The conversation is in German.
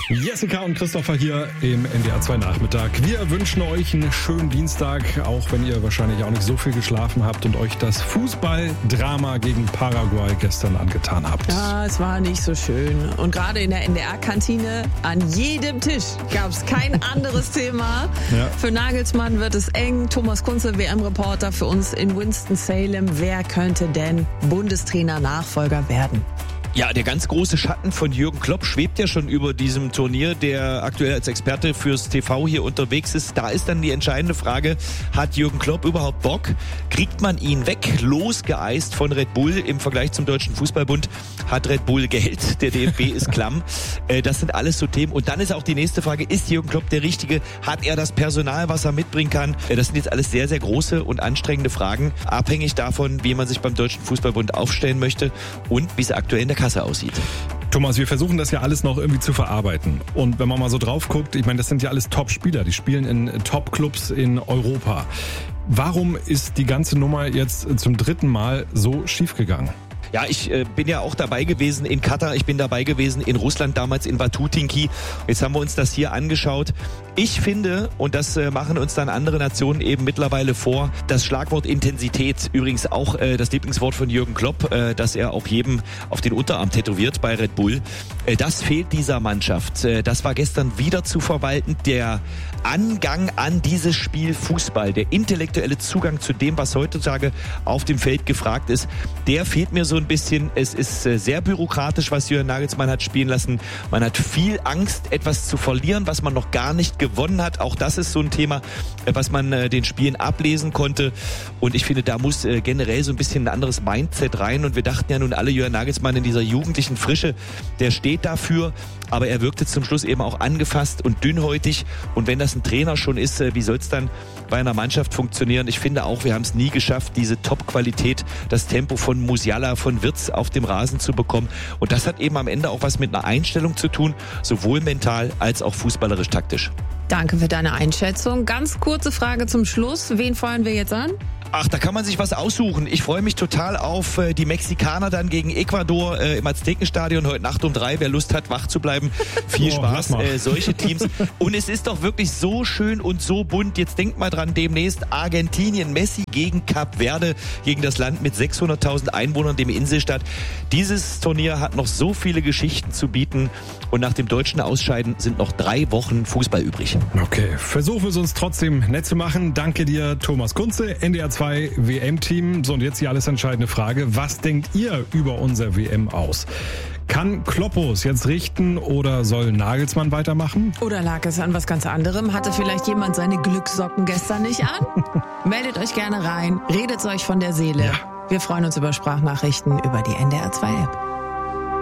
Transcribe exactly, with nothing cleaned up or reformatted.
Jessica und Christopher hier im N D R zwei Nachmittag. Wir wünschen euch einen schönen Dienstag, auch wenn ihr wahrscheinlich auch nicht so viel geschlafen habt und euch das Fußballdrama gegen Paraguay gestern angetan habt. Ja, es war nicht so schön. Und gerade in der N D R-Kantine, an jedem Tisch gab es kein anderes Thema. Ja. Für Nagelsmann wird es eng. Thomas Kunze, W M-Reporter für uns in Winston-Salem. Wer könnte denn Bundestrainer-Nachfolger werden? Ja, der ganz große Schatten von Jürgen Klopp schwebt ja schon über diesem Turnier, der aktuell als Experte fürs T V hier unterwegs ist. Da ist dann die entscheidende Frage, hat Jürgen Klopp überhaupt Bock? Kriegt man ihn weg, losgeeist von Red Bull im Vergleich zum Deutschen Fußballbund? Hat Red Bull Geld? Der D F B ist klamm. Das sind alles so Themen. Und dann ist auch die nächste Frage, ist Jürgen Klopp der Richtige? Hat er das Personal, was er mitbringen kann? Das sind jetzt alles sehr, sehr große und anstrengende Fragen, abhängig davon, wie man sich beim Deutschen Fußballbund aufstellen möchte und wie es aktuell in der Kasse aussieht. Thomas, wir versuchen das ja alles noch irgendwie zu verarbeiten. Und wenn man mal so drauf guckt, ich meine, das sind ja alles Top-Spieler, die spielen in Top-Clubs in Europa. Warum ist die ganze Nummer jetzt zum dritten Mal so schiefgegangen? Ja, ich äh, bin ja auch dabei gewesen in Katar, ich bin dabei gewesen in Russland, damals in Watutinki. Jetzt haben wir uns das hier angeschaut. Ich finde, und das äh, machen uns dann andere Nationen eben mittlerweile vor, das Schlagwort Intensität, übrigens auch äh, das Lieblingswort von Jürgen Klopp, äh, dass er auch jedem auf den Unterarm tätowiert bei Red Bull, äh, das fehlt dieser Mannschaft. Äh, das war gestern wieder zu verwalten. Der Angang an dieses Spiel Fußball, der intellektuelle Zugang zu dem, was heutzutage auf dem Feld gefragt ist, der fehlt mir so ein bisschen. Es ist sehr bürokratisch, was Jürgen Nagelsmann hat spielen lassen. Man hat viel Angst, etwas zu verlieren, was man noch gar nicht gewonnen hat. Auch das ist so ein Thema, was man den Spielen ablesen konnte. Und ich finde, da muss generell so ein bisschen ein anderes Mindset rein. Und wir dachten ja nun alle, Jürgen Nagelsmann in dieser jugendlichen Frische, der steht dafür. Aber er wirkte zum Schluss eben auch angefasst und dünnhäutig. Und wenn das ein Trainer schon ist, wie soll es dann bei einer Mannschaft funktionieren? Ich finde auch, wir haben es nie geschafft, diese Top-Qualität, das Tempo von Musiala, von Wirtz auf dem Rasen zu bekommen. Und das hat eben am Ende auch was mit einer Einstellung zu tun, sowohl mental als auch fußballerisch-taktisch. Danke für deine Einschätzung. Ganz kurze Frage zum Schluss. Wen feuern wir jetzt an? Ach, da kann man sich was aussuchen. Ich freue mich total auf äh, die Mexikaner dann gegen Ecuador äh, im Aztekenstadion heute Nacht um drei. Wer Lust hat, wach zu bleiben, viel oh, Spaß. Äh, solche Teams. Und es ist doch wirklich so schön und so bunt. Jetzt denkt mal dran, demnächst Argentinien, Messi gegen Kap Verde, gegen das Land mit sechshunderttausend Einwohnern, dem Inselstaat. Dieses Turnier hat noch so viele Geschichten zu bieten. Und nach dem deutschen Ausscheiden sind noch drei Wochen Fußball übrig. Okay, versuchen wir es uns trotzdem nett zu machen. Danke dir, Thomas Kunze, N D R zwei W M-Team. So, und jetzt die alles entscheidende Frage. Was denkt ihr über unser W M aus? Kann Kloppos jetzt richten oder soll Nagelsmann weitermachen? Oder lag es an was ganz anderem? Hatte vielleicht jemand seine Glückssocken gestern nicht an? Meldet euch gerne rein, redet euch von der Seele. Ja. Wir freuen uns über Sprachnachrichten über die N D R zwei App.